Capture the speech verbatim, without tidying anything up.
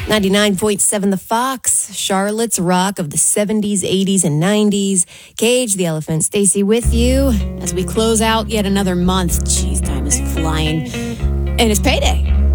ninety-nine point seven The Fox, Charlotte's Rock of the seventies, eighties, and nineties. Cage the Elephant, Stacy with you as we close out yet another month. Jeez, time is flying. And it's payday.